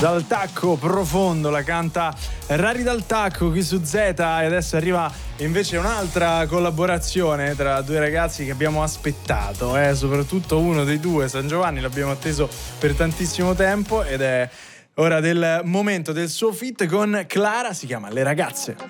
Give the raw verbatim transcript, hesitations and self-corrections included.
Dal tacco profondo la canta Rari dal tacco qui su Z, e adesso arriva invece un'altra collaborazione tra due ragazzi che abbiamo aspettato, eh? Soprattutto uno dei due, San Giovanni, l'abbiamo atteso per tantissimo tempo ed è ora del momento del suo feat con Clara, si chiama Le Ragazze.